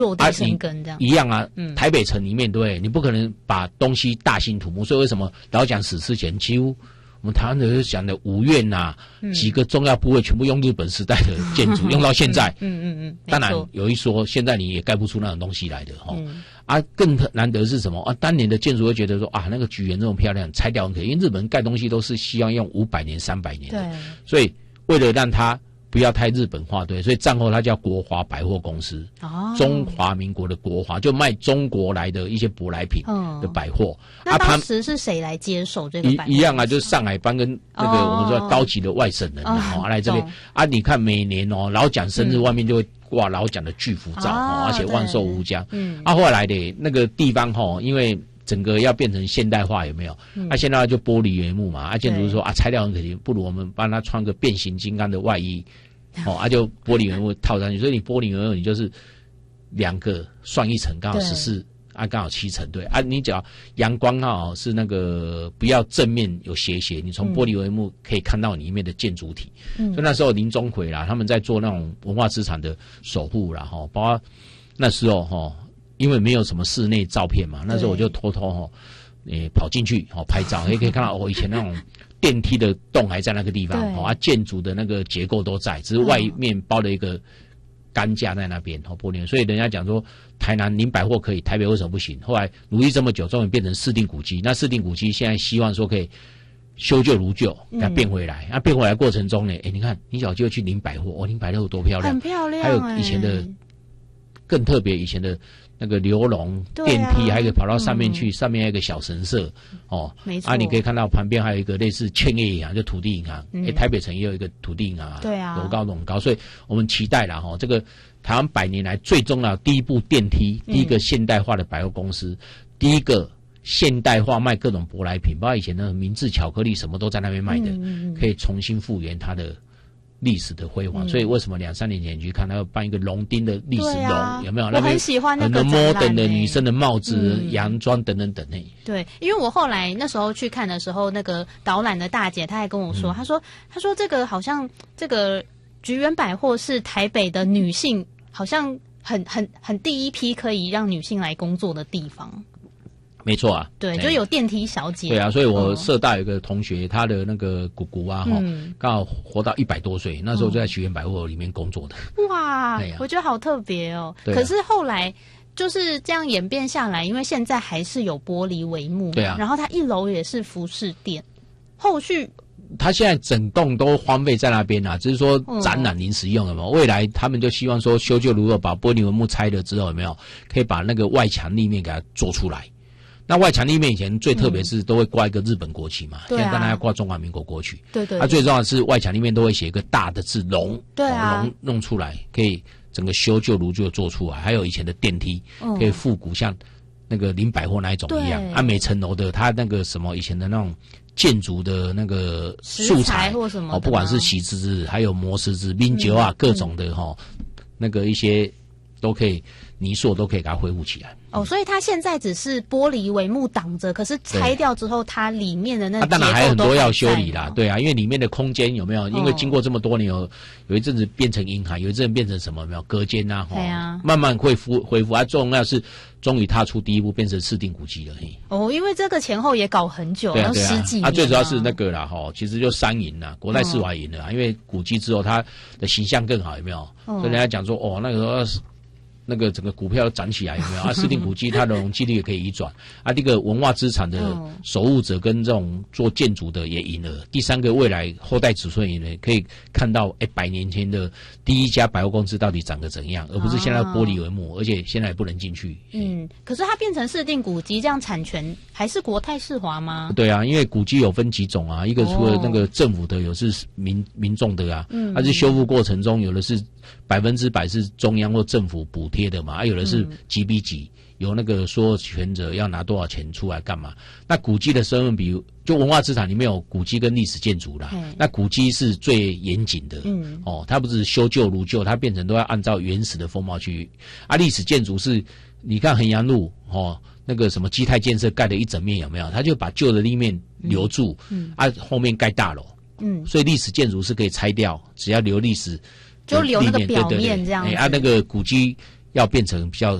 落地生根这样一样啊。台北城里面对，你不可能把东西大兴土木，所以为什么老讲史之前，几乎我们台湾人讲的五院呐，几个重要部位全部用日本时代的建筑，用到现在。当然有一说，现在你也盖不出那种东西来的哈。更难得是什么啊？当年的建筑会觉得说啊，那个菊园这么漂亮，拆掉很可惜，因为日本人盖东西都是希望用500年、300年的，所以为了让它不要太日本化，对，所以战后它叫国华百货公司，中华民国的国华，就卖中国来的一些舶来品的百货。 那当时是谁来接手这个百货？ 一样啊，就是上海帮跟那个我们说高级的外省人来这边啊。你看每年老蒋生日外面就会挂老蒋的巨幅照，而且万寿无疆。后来的那个地方因为整个要变成现代化，有没有？现代化就玻璃原木嘛。建筑师说拆掉很可惜，不如我们帮他穿个变形金刚的外衣，就玻璃原木套上去。所以你玻璃原木你就是2个算1层，刚好14。刚好7层，对你只要阳光是那个不要正面有斜，你从玻璃帷幕可以看到里面的建筑体。所以那时候林钟奎啦，他们在做那种文化资产的守护啦，包括那时候因为没有什么室内照片嘛，那时候我就偷偷跑进去拍照，也可以看到以前那种电梯的洞还在那个地方，建筑的那个结构都在，只是外面包了一个钢架在那边玻璃，所以人家讲说台南林百货可以，台北为什么不行？后来努力这么久，终于变成市定古迹。那市定古迹现在希望说可以修旧如旧，给它变回来。变回来过程中呢，你看你小就去林百货，林百货多漂亮， 很漂亮。 还有以前的更特别，以前的那个流龙电梯，还可以跑到上面去，上面还有一个小神社没错。 你可以看到旁边还有一个类似劝业银行，就土地银行。台北城也有一个土地银行对啊， 楼高那么高，所以我们期待啦这个台湾100年来最重要的第一部电梯，第一个现代化的百货公司，第一个现代化卖各种舶来品，包括以前的明治巧克力什么都在那边卖的，可以重新复原它的历史的辉煌。所以为什么2-3年前你去看，他要办一个龙丁的历史龙，有没有？ 我很喜欢那个很多 modern 的女生的帽子、洋装等等等等。 对，因为我后来那时候去看的时候，那个导览的大姐她还跟我说，她说这个好像这个菊园百货是台北的女性好像很第一批可以让女性来工作的地方。 没错啊， 对，就有电梯小姐。 对啊，所以我社大有个同学，他的那个姑姑刚好活到100多岁，那时候就在菊园百货里面工作的。 哇，我觉得好特别哦。可是后来就是这样演变下来，因为现在还是有玻璃帷幕， 对啊， 然后它1楼也是服饰店，后续。 他现在整栋都荒废在那边只是说展览临时用有没有？未来他们就希望说修旧如旧，把玻璃帷幕拆了之后有没有可以把那个外墙立面给它做出来？那外墙立面以前最特别是都会挂一个日本国旗嘛，现在当然要挂中华民国国旗。对。最重要的是外墙立面都会写一个大的字龙，龙弄出来可以整个修旧如旧做出来。还有以前的电梯可以复古，像那个林百货那一种一样。每层楼的它那个什么以前的那种建筑的那个素材或什么不管是席子还有磨石子、冰酒各种的那个一些都可以泥塑都可以给它恢复起来。 所以它现在只是玻璃帷幕挡着，可是拆掉之后，它里面的那个当然还有很多要修理啦，对啊，因为里面的空间有没有？因为经过这么多年，有一阵子变成银行，有一阵子变成什么？有没有隔间啊？ 对啊， 慢慢会恢复。重要是终于踏出第一步，变成市定古迹了。 因为这个前后也搞很久， 对啊 10几年。 最主要是那个啦其实就3赢啦，国泰世华赢了因为古迹之后它的形象更好，有没有？所以人家讲说那个时候。那个整个股票涨起来有没有市定古迹它的容积率也可以移转这个文化资产的守护者跟这种做建筑的也赢了。第3个未来后代子孙也可以看到100年前的第一家百货公司到底长得怎样，而不是现在玻璃帷幕，而且现在也不能进去。 可是它变成市定古迹，这样产权还是国泰世华吗？ 对啊，因为古迹有分几种一个除了那个政府的，有是民众的它是修复过程中有的是100%是中央或政府补贴的嘛，有的是几比几，有那个所有权者要拿多少钱出来干嘛？那古迹的身份，比如就文化资产里面有古迹跟历史建筑啦，那古迹是最严谨的，它不是修旧如旧，它变成都要按照原始的风貌去历史建筑是，你看衡阳路那个什么基泰建设盖的一整面有没有？他就把旧的立面留住，后面盖大楼，所以历史建筑是可以拆掉，只要留历史。 就留那个表面这样子。 那个古迹要变成比较